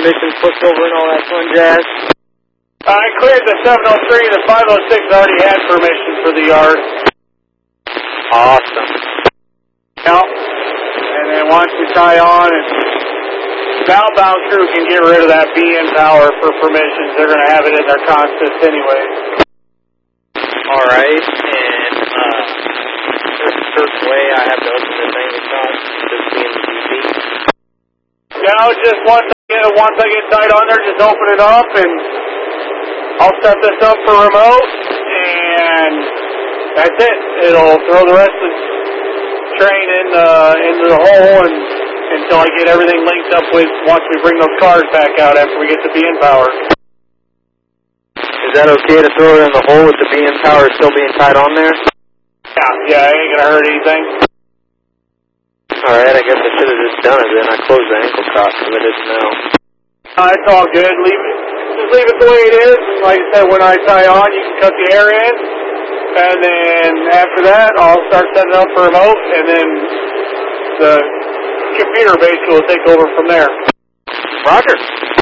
permission flipped over and all that fun jazz? I cleared the 703, the 506 already had permission for the yard. Awesome. Yep. And then once we tie on, and the outbound crew can get rid of that BN power for permissions. They're going to have it in their consist anyway. All right, and there's a certain way I have to open this thing without just being the DC. No, just once I get tied on there, just open it up, and I'll set this up for remote, and that's it. It'll throw the rest of the train into the hole and until I get everything linked up with once we bring those cars back out after we get the BN power. Is that okay to throw it in the hole with the BN power still being tied on there? Yeah, it ain't going to hurt anything. Alright, I guess I should have just done it then. I closed the ankle cock because I didn't know. It's all good. Just leave it the way it is. And like I said, when I tie on, you can cut the air in. And then after that, I'll start setting up for remote. And then the computer basically will take over from there. Roger.